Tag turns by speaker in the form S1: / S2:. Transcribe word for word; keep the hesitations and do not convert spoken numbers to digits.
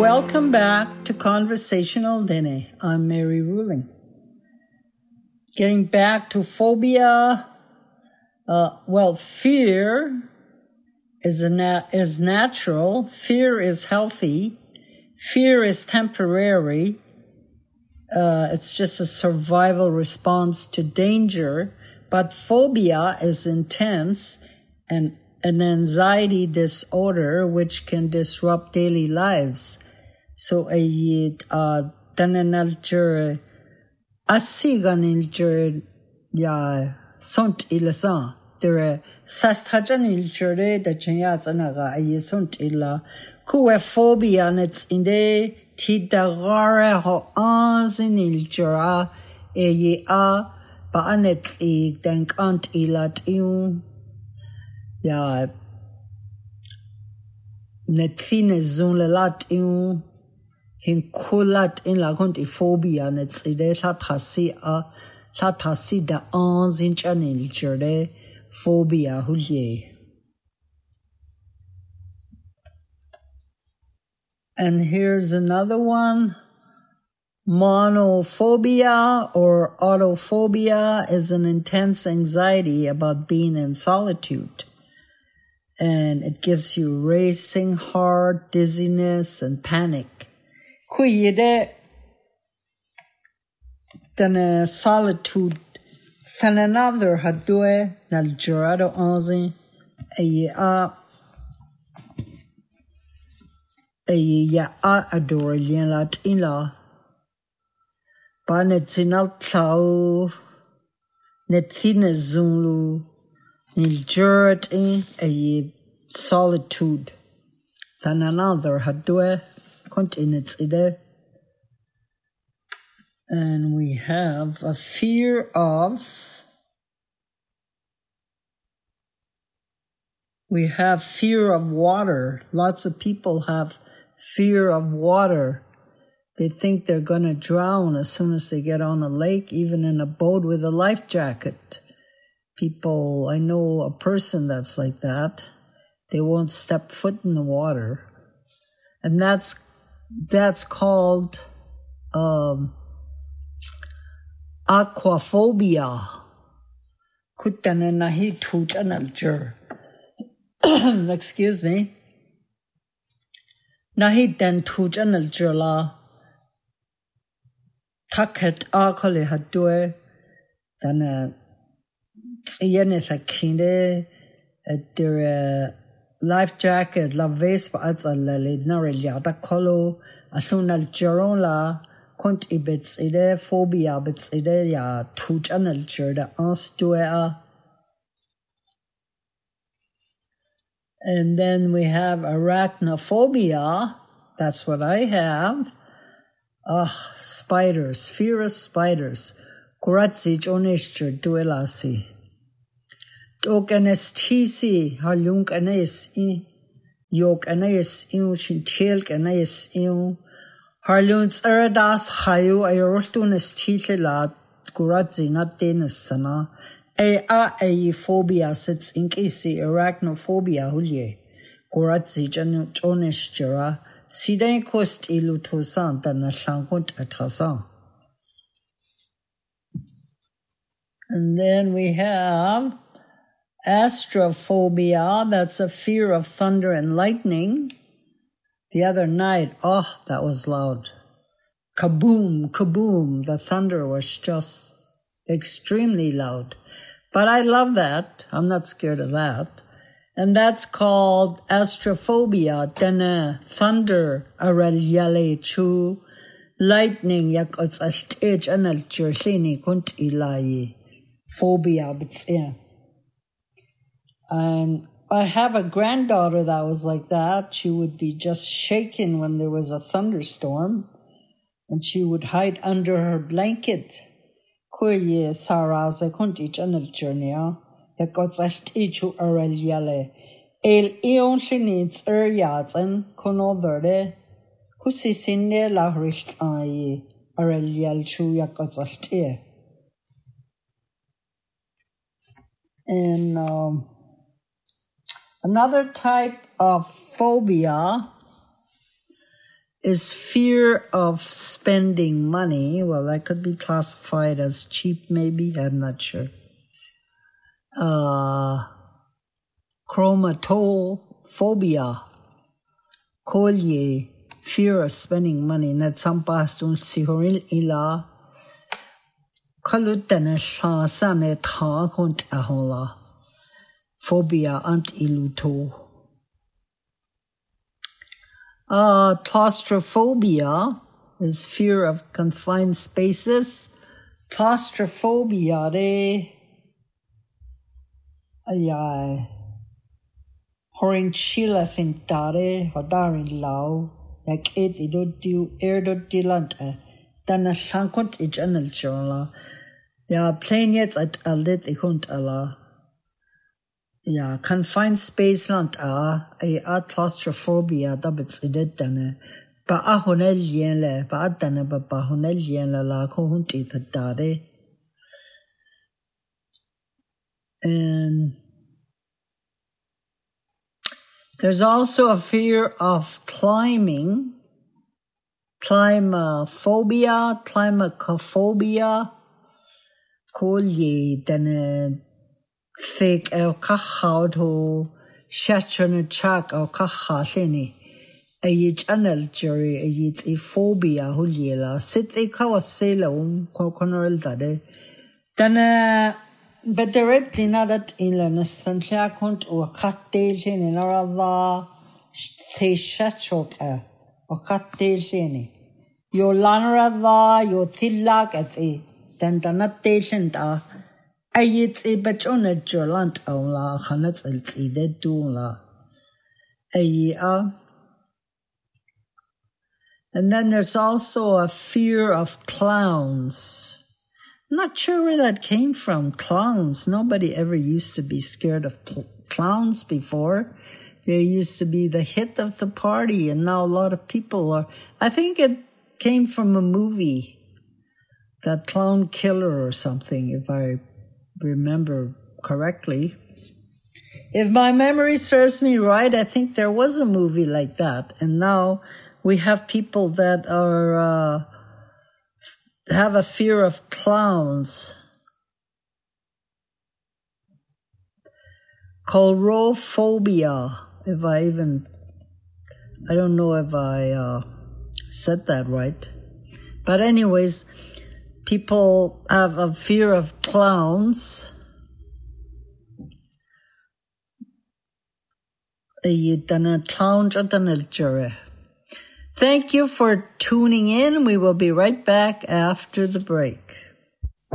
S1: welcome back to Conversational Dene. I'm Mary Ruling. Getting back to phobia, uh, well, fear is, a na- is natural, fear is healthy, fear is temporary, uh, it's just a survival response to danger, but phobia is intense and an anxiety disorder which can disrupt daily lives. So a uh tananalger asiganilger ya sont ilasa there sastajanilger da chanyatanaga a sont illa kuwe phobia nets inde tidagare ho ansinilgera e a baanet e dankant ilat iu ja net fine zonlelat in hinkulat in la konti phobia net ide latasi a latasi da anzin chanil jerde phobia hulye. And here's another one. Monophobia or autophobia is an intense anxiety about being in solitude. And it gives you racing heart, dizziness, and panic. Kuyide than solitude fananother hadue nal jurado anzi a a a ya a adore lien lat in la banetzinal clau netine zulu Niljurat in a solitude. Than another hadue continents ide. And we have a fear of we have fear of water. Lots of people have fear of water. They think they're gonna drown as soon as they get on a lake, even in a boat with a life jacket. People, I know a person that's like that. They won't step foot in the water. And that's that's called um, aquaphobia. Excuse me. Nahi den tujanal jala. Taket akale hadue. Then Iyanith a kinde at their life jacket, la vespa at a lelid nariljada colo, a sunal gerola, cont ibits ide, phobia bits ide, ya tuch anal jerda anstua. And then we have arachnophobia, that's what I have. Ugh, spiders, fear of spiders. Kuratzi jonischer duelasi. Ook anesthesie, halung anes in, yok anes in, chintelk anes in, harluns eradas hayu ayurtun estitela, kuratzi not denistana, a a a phobia sits in kisi arachnophobia hulye, kuratzi jonish jera, sidain kost ilutosan than a shankont atasan. And then we have astrophobia, that's a fear of thunder and lightning. The other night, oh, that was loud. Kaboom, kaboom, the thunder was just extremely loud. But I love that. I'm not scared of that. And that's called astrophobia, dene thunder, aralyale chu, lightning, yak ots altej anal jerlini kunt ilayi. Phobia, but yeah. Um, I have a granddaughter that was like that. She would be just shaken when there was a thunderstorm, and she would hide under her blanket. Kuye saraze kunti channel journey. Yakotsatichu aralyale. El ion shinits er yatsen konoverde. Husisinde la richt aye aralyal chu yakotsatie. And um, another type of phobia is fear of spending money. Well, that could be classified as cheap, maybe. I'm not sure. Uh, chromatophobia. Kolye. Fear of spending money. Natsampastun sihoril ila. Kalutana shasane tha kont ahola. Phobia ant iluto. Uh, claustrophobia is fear of confined spaces. Claustrophobia de ayay horing chila fintare hodarin lao like it idot du air dot dilante dana shankont ich anal chola ya plain yet at alit ikunt ala. Yeah, confined space land a a claustrophobia dabits idet dane ba a honel yen le ba dane ba ba honel yen la la ko hunti tadade. And there's also a fear of climbing, climophobia, climacophobia, kolye dane fake el kahout ho shachon chak el kahashini a yich anel jury a yit a phobia huliela sit a kawasela um coconol dade dana but directly not that in la nastantia kont or cattation in arava te shachoka or cattation your lanarava your tillak at a then the notation da ayit e bachona jolant on la khanats el ide dun la ayya. And then there's also a fear of clowns. I'm not sure where that came from. Clowns. Nobody ever used to be scared of cl- clowns before. They used to be the hit of the party, and now a lot of people are. I think it came from a movie, that Clown Killer or something, if I remember correctly. If my memory serves me right, I think there was a movie like that. And now we have people that are uh, have a fear of clowns. Coulrophobia, if I even, I don't know if I uh, said that right. But anyways, people have a fear of clowns. Thank you for tuning in. We will be right back after the break.